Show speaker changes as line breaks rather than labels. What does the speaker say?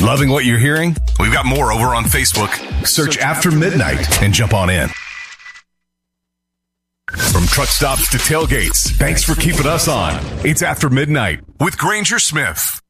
Loving what you're hearing? We've got more over on Facebook. Search After Midnight and jump on in. From truck stops to tailgates, thanks for keeping us on. It's After Midnight with Granger Smith.